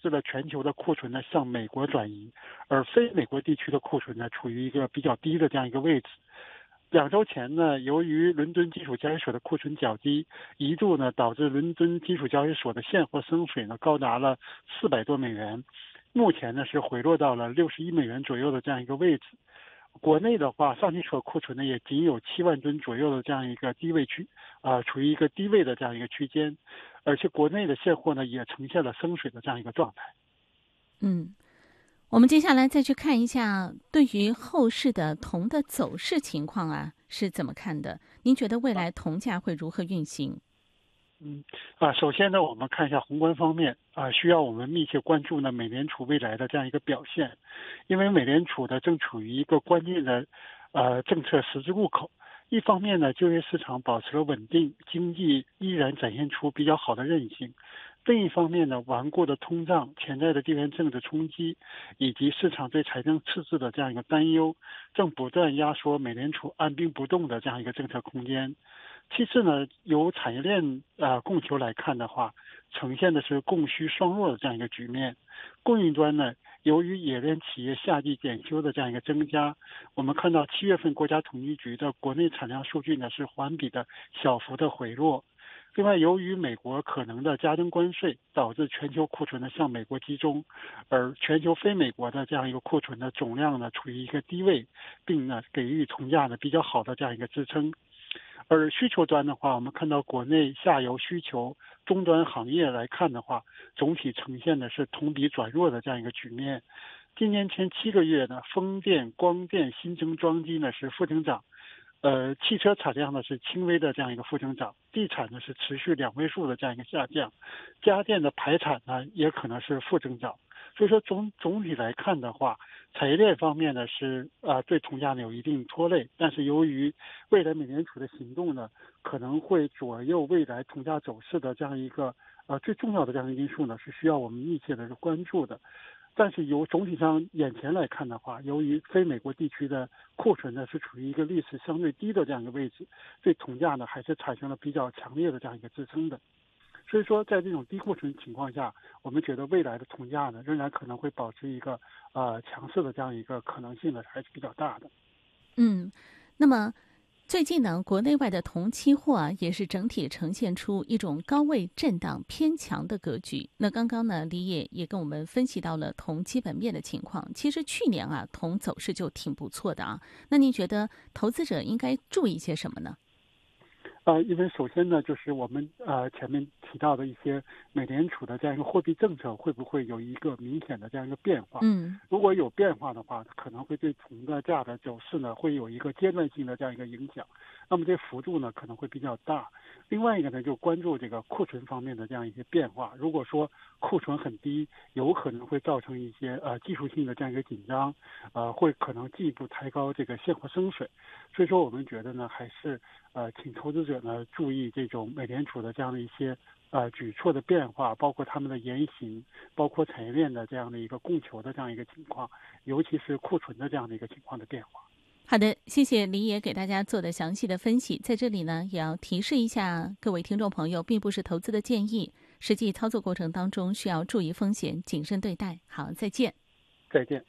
致了全球的库存呢向美国转移，而非美国地区的库存呢处于一个比较低的这样一个位置。2周前呢，由于伦敦金属交易所的库存较低，一度呢导致伦敦金属交易所的现货升水呢高达了400多美元，目前呢是回落到了61美元左右的这样一个位置。国内的话，上期所库存呢也仅有7万吨左右的这样一个低位区，处于一个低位的这样一个区间，而且国内的现货呢也呈现了升水的这样一个状态。 我们接下来再去看一下对于后市的铜的走势情况是怎么看的？您觉得未来铜价会如何运行？ 首先呢，我们看一下宏观方面需要我们密切关注呢美联储未来的这样一个表现，因为美联储呢正处于一个关键的政策十字路口。一方面呢，就业市场保持了稳定，经济依然展现出比较好的韧性；另一方面呢，顽固的通胀、潜在的地缘政治冲击，以及市场对财政赤字的这样一个担忧，正不断压缩美联储按兵不动的这样一个政策空间。其次呢，由产业链供求来看的话，呈现的是供需双弱的这样一个局面。供应端呢，由于冶炼企业夏季检修的这样一个增加，我们看到7月份国家统计局的国内产量数据呢是环比的小幅的回落。另外，由于美国可能的加征关税，导致全球库存呢向美国集中，而全球非美国的这样一个库存的总量呢处于一个低位，并呢给予铜价呢比较好的这样一个支撑。而需求端的话，我们看到国内下游需求终端行业来看的话，总体呈现的是同比转弱的这样一个局面。今年前7个月呢，风电、光电新增装机呢是负增长，汽车产量呢是轻微的这样一个负增长，地产呢是持续2位数的这样一个下降，家电的排产呢也可能是负增长。所以说总体来看的话，产业链方面呢是对铜价呢有一定拖累，但是由于未来美联储的行动呢可能会左右未来铜价走势的这样一个最重要的这样一个因素呢是需要我们密切的关注的。但是由总体上眼前来看的话，由于非美国地区的库存呢是处于一个历史相对低的这样一个位置，对铜价呢还是产生了比较强烈的这样一个支撑的。所以说，在这种低库存情况下，我们觉得未来的铜价呢，仍然可能会保持一个强势的这样一个可能性呢，还是比较大的。 那么最近呢，国内外的铜期货也是整体呈现出一种高位震荡偏强的格局。那刚刚呢，李也跟我们分析到了铜基本面的情况。其实去年铜走势就挺不错的那您觉得投资者应该注意些什么呢？ 因为首先呢，就是我们前面提到的一些美联储的这样一个货币政策会不会有一个明显的这样一个变化？如果有变化的话，可能会对铜的价的走势呢会有一个阶段性的这样一个影响，那么这幅度呢可能会比较大。另外一个呢，就关注这个库存方面的这样一些变化。如果说库存很低，有可能会造成一些技术性的这样一个紧张，会可能进一步抬高这个现货升水。所以说，我们觉得呢，还是请投资者呢注意这种美联储的这样的一些举措的变化，包括他们的言行，包括产业链的这样的一个供求的这样一个情况，尤其是库存的这样的一个情况的变化。 好的，谢谢李也给大家做的详细的分析。在这里呢，也要提示一下各位听众朋友，并不是投资的建议，实际操作过程当中需要注意风险，谨慎对待。好，再见。 再见。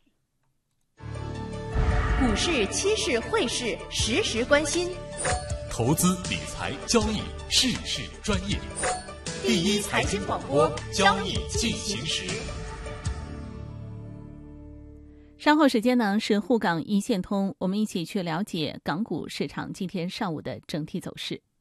股市、期市、汇市，时时关心。 投资理财交易，事事专业。第一财经广播，交易进行时。 稍后时间呢是沪港一线通，我们一起去了解港股市场今天上午的整体走势。